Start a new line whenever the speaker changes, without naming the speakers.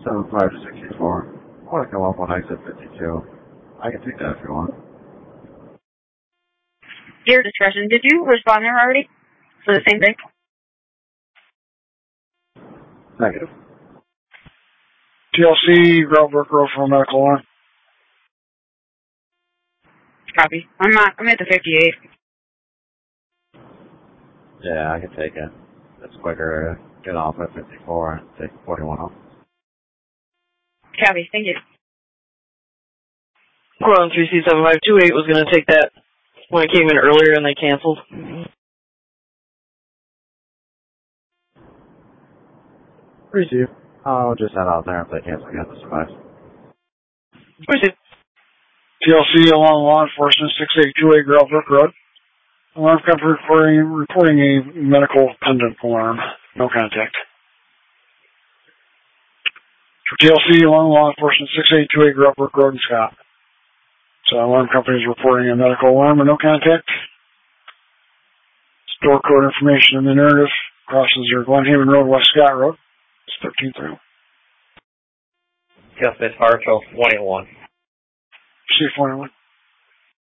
7564. I want to come up on exit 52. I can take that if you want.
Your discretion. Did you respond there already? For the same thing?
Negative.
TLC, Grove Road for a medical alarm.
Copy. I'm at the 58.
Yeah, I can take it. It's quicker to get off at 54 and take 41 off.
Copy. Thank you.
Quote 3C7528 was going to take that when it came in earlier and they canceled.
Receive. I'll just head out there if they cancel again this device.
Receive.
TLC along law enforcement 6828 Grove Road. Alarm company reporting a medical pendant alarm. No contact. For TLC along law enforcement 6828 Grove Road in Scott. So alarm company is reporting a medical alarm and no contact. Store code information in the narrative. Crosses your Glenhaven Road, West Scott Road. It's 13th Road.
Yes, it's Hartsville 21.
C41.